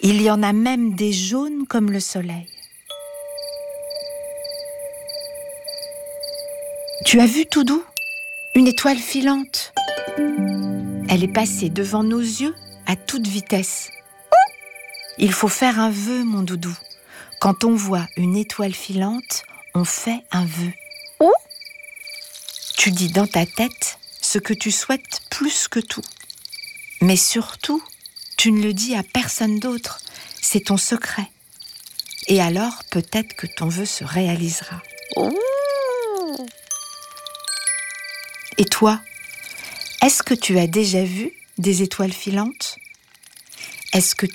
Il y en a même des jaunes comme le soleil. Tu as vu, Toudou, une étoile filante. Elle est passée devant nos yeux à toute vitesse. Il faut faire un vœu, mon doudou. Quand on voit une étoile filante, on fait un vœu. Tu dis dans ta tête ce que tu souhaites plus que tout. Mais surtout, tu ne le dis à personne d'autre. C'est ton secret. Et alors, peut-être que ton vœu se réalisera. Et toi, est-ce que tu as déjà vu des étoiles filantes ? Est-ce que